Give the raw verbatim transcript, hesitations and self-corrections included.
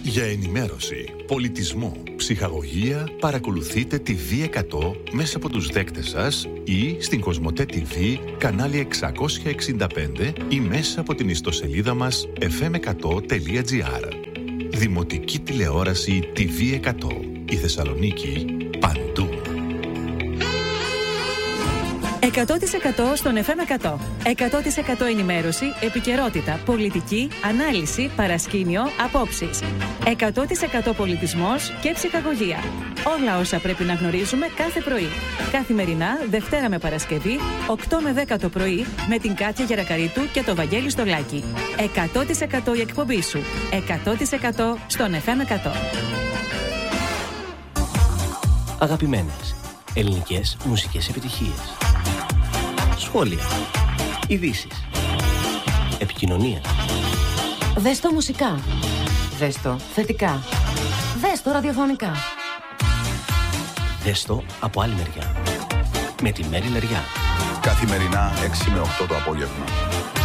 Για ενημέρωση, πολιτισμό, ψυχαγωγία, παρακολουθείτε τη βι εκατό μέσα από τους δέκτες σας ή στην Κοσμοτέ τι βι, κανάλι εξακόσια εξήντα πέντε ή μέσα από την ιστοσελίδα μας εφ εμ εκατό τελεία τζι άρ. Δημοτική τηλεόραση τι βι εκατό. Η Θεσσαλονίκη παντού. εκατό τοις εκατό στον εφ εμ εκατό. εκατό τοις εκατό ενημέρωση, επικαιρότητα, πολιτική, ανάλυση, παρασκήνιο, απόψεις. εκατό τοις εκατό πολιτισμός και ψυχαγωγία. Όλα όσα πρέπει να γνωρίζουμε κάθε πρωί. Καθημερινά, Δευτέρα με Παρασκευή, οκτώ με δέκα το πρωί, με την Κάτια Γερακαρίτου και το Βαγγέλη Στολάκη. εκατό τοις εκατό η εκπομπή σου. εκατό τοις εκατό στον εφ εμ εκατό. Αγαπημένες ελληνικές μουσικές επιτυχίες. Σχόλια, ειδήσεις, επικοινωνία. Δες το μουσικά. Δες το θετικά. Δες το ραδιοφωνικά. Δες το από άλλη μεριά. Με τη Μέρη Λεριά. Καθημερινά έξι με οκτώ το απόγευμα.